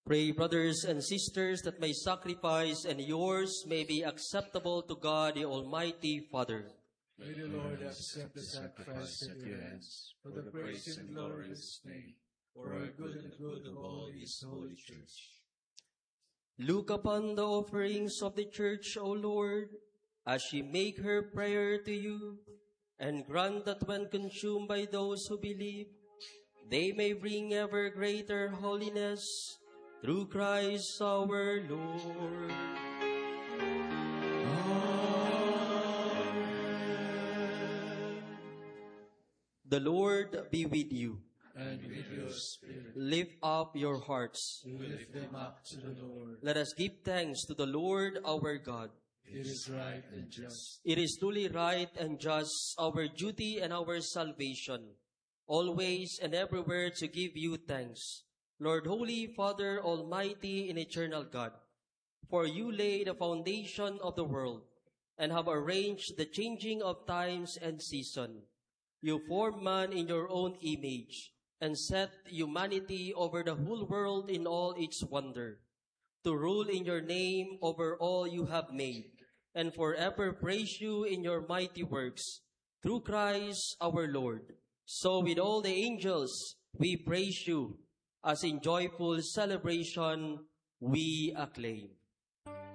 Pray, brothers and sisters, that my sacrifice and yours may be acceptable to God, the Almighty Father. May the Lord accept the sacrifice at your hands, for the praise and glory of His name, for our good and the good of all His holy church. Look upon the offerings of the church, O Lord, as she make her prayer to you, and grant that when consumed by those who believe, they may bring ever greater holiness through Christ our Lord. The Lord be with you. And with your spirit. Lift up your hearts. We lift them up to the Lord. Let us give thanks to the Lord our God. It is right and just. It is truly right and just, our duty and our salvation, always and everywhere to give you thanks, Lord, Holy Father, Almighty and Eternal God, for you laid the foundation of the world and have arranged the changing of times and season. You formed man in your own image and set humanity over the whole world in all its wonder, to rule in your name over all you have made, and forever praise you in your mighty works, through Christ our Lord. So with all the angels we praise you, as in joyful celebration we acclaim.